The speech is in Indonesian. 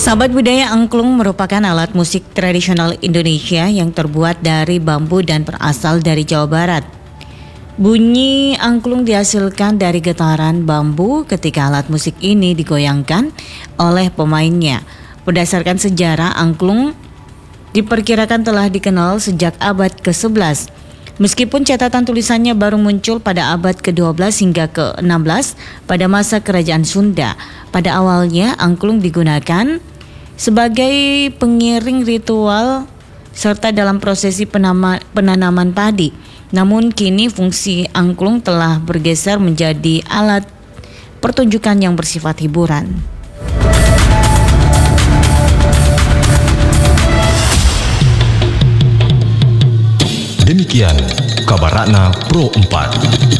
Sahabat budaya, angklung merupakan alat musik tradisional Indonesia yang terbuat dari bambu dan berasal dari Jawa Barat. Bunyi angklung dihasilkan dari getaran bambu ketika alat musik ini digoyangkan oleh pemainnya. Berdasarkan sejarah, angklung diperkirakan telah dikenal sejak abad ke-11. Meskipun catatan tulisannya baru muncul pada abad ke-12 hingga ke-16 pada masa Kerajaan Sunda. Pada awalnya angklung digunakan sebagai pengiring ritual serta dalam prosesi penanaman padi. Namun kini fungsi angklung telah bergeser menjadi alat pertunjukan yang bersifat hiburan. Demikian kabar Ratna Pro 4.